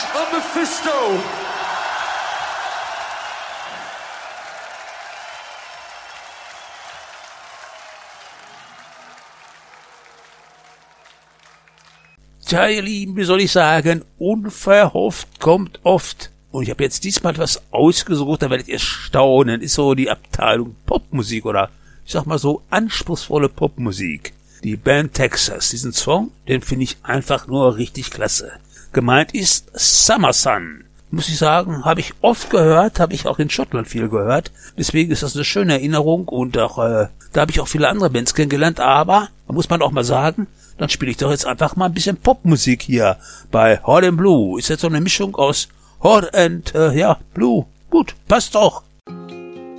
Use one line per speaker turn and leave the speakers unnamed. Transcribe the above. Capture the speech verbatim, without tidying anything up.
of Mephisto.
Tja, ihr Lieben, wie soll ich sagen, unverhofft kommt oft. Und ich habe jetzt diesmal etwas ausgesucht, da werdet ihr staunen. Ist so die Abteilung Popmusik oder ich sag mal so anspruchsvolle Popmusik. Die Band Texas, diesen Song, den finde ich einfach nur richtig klasse. Gemeint ist Summer Sun. Muss ich sagen, habe ich oft gehört, habe ich auch in Schottland viel gehört. Deswegen ist das eine schöne Erinnerung und auch, äh, da habe ich auch viele andere Bands kennengelernt. Aber, da muss man auch mal sagen, dann spiele ich doch jetzt einfach mal ein bisschen Popmusik hier bei Hot and Blue. Ist jetzt so eine Mischung aus Hot and, äh, ja, Blue. Gut, passt doch.